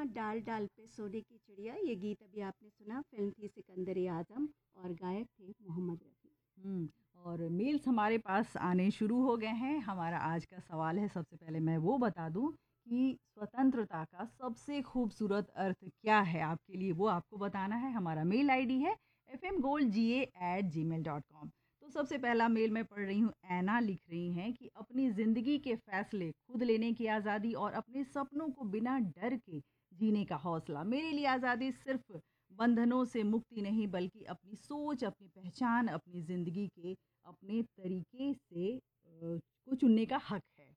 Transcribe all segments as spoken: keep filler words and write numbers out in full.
डाल डाल पे सोने की चिड़िया, ये गीत अभी आपने सुना, फिल्म थी सिकंदर आजम और गायक थे मोहम्मद रफ़ी। हम्म, और मेल्स हमारे पास आने शुरू हो गए हैं। हमारा आज का सवाल है, सबसे पहले मैं वो बता दूं कि स्वतंत्रता का सबसे खूबसूरत अर्थ क्या है आपके लिए, वो आपको बताना है। हमारा मेल आईडी है एफ एम गोल्ड जी ए एट जी मेल डॉट कॉम। तो सबसे पहला मेल मैं पढ़ रही हूँ। ऐना लिख रही हैं कि अपनी ज़िंदगी के फैसले खुद लेने की आज़ादी और अपने सपनों को बिना डर के जीने का हौसला। मेरे लिए आज़ादी सिर्फ बंधनों से मुक्ति नहीं, बल्कि अपनी सोच, अपनी पहचान, अपनी ज़िंदगी के अपने तरीके से अ, को चुनने का हक है।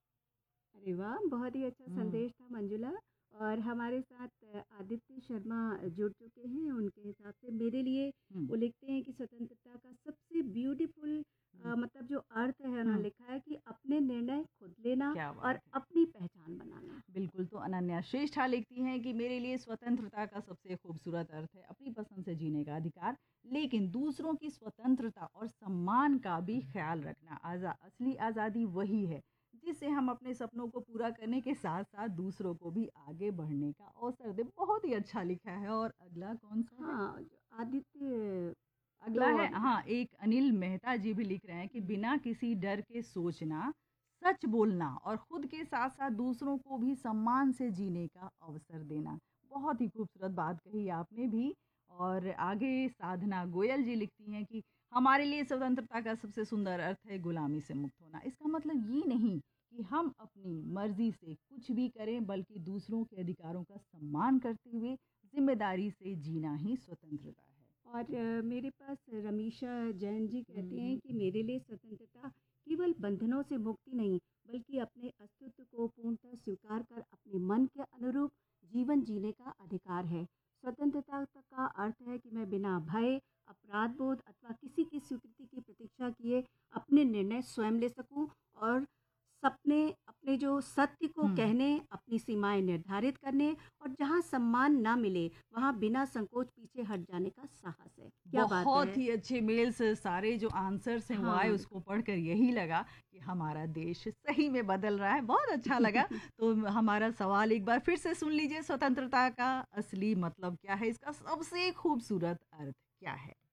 अरे वाह! बहुत ही अच्छा हम्म, संदेश था मंजुला। और हमारे साथ अ, आदित्य शर्मा जुड़ चुके हैं। उनके हिसाब से मेरे लिए हम्म, वो लिखते हैं कि स्वतंत्रता का सबसे ब्यूटीफुल हम्म, अ, मतलब जो अर्थ है, उन्होंने हम्म, लिखा है कि अपने निर्णय खुद लेना क्या और बात है। अपनी पहचान बनाना। बिल्कुल। तो अनन्या श्रेष्ठा लिखती हैं कि मेरे लिए स्वतंत्रता का सबसे खूबसूरत अर्थ है अपनी पसंद से जीने का अधिकार, लेकिन दूसरों की स्वतंत्रता और सम्मान का भी ख्याल रखना। आज़ा असली आज़ादी वही है जिससे हम अपने सपनों को पूरा करने के साथ साथ दूसरों को भी आगे बढ़ने का अवसर दे। बहुत ही अच्छा लिखा है। और अगला कौन सा है? हाँ, जो आदित्य अगला तो है, अब हाँ, एक अनिल मेहता जी भी लिख रहे हैं कि बिना किसी डर के सोचना, सच बोलना और खुद के साथ साथ दूसरों को भी सम्मान से जीने का अवसर देना। बहुत ही खूबसूरत बात कही आपने भी। और आगे साधना गोयल जी लिखती हैं कि हमारे लिए स्वतंत्रता का सबसे सुंदर अर्थ है गुलामी से मुक्त होना। इसका मतलब ये नहीं कि हम अपनी मर्जी से कुछ भी करें, बल्कि दूसरों के अधिकारों का सम्मान करते हुए जिम्मेदारी से जीना ही स्वतंत्रता है। और अ, मेरे पास रमीशा जैन जी कहते हैं हम्म, कि मेरे लिए स्वतंत्रता केवल बंधनों से मुक्ति नहीं, बल्कि अपने अस्तित्व को पूर्णतः स्वीकार कर अपने मन के अनुरूप जीवन जीने का अधिकार है। स्वतंत्रता का अर्थ है कि मैं बिना भय, अपराध बोध अथवा किसी की स्वीकृति की प्रतीक्षा किए अपने निर्णय स्वयं ले सकूं और सपने अपने जो सत्य को हम्म, कहने, अपनी सीमाएं निर्धारित करने और जहां सम्मान ना मिले वहां बिना संकोच पीछे हट जाने का साहस है। क्या बात बहुत है। ही अच्छे मेल्स, सारे जो आंसर्स हैं वो आए, हाँ। उसको पढ़कर यही लगा कि हमारा देश सही में बदल रहा है। बहुत अच्छा लगा। तो हमारा सवाल एक बार फिर से सुन लीजिए, स्वतंत्रता का असली मतलब क्या है, इसका सबसे खूबसूरत अर्थ क्या है?